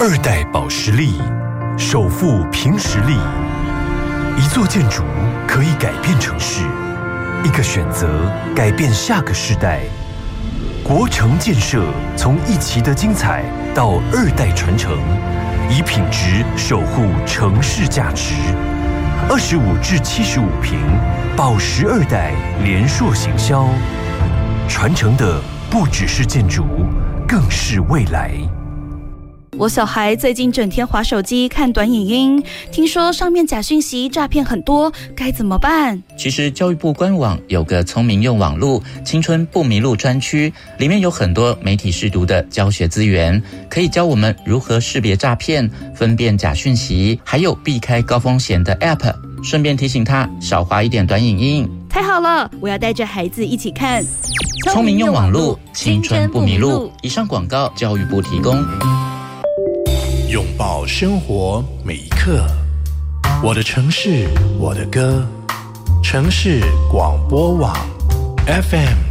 2代保时力，首富凭实力。一座建筑可以改变城市，一个选择改变下个世代。国城建设从一期的精彩到2代传承，以品质守护城市价值。25至75坪，保时2代联硕行销，传承的不只是建筑，更是未来。 我小孩最近整天滑手机看短影音，听说上面假讯息诈骗很多，该怎么办？ 其实教育部官网有个聪明用网路青春不迷路专区，里面有很多媒体识读的教学资源，可以教我们如何识别诈骗、分辨假讯息，还有避开高风险的 App。顺便提醒他少滑一点短影音。 太好了，我要带着孩子一起看。 聪明用网路，青春不迷路。以上广告，教育部提供。 拥抱生活每一刻，我的城市，我的歌，城市广播网 FM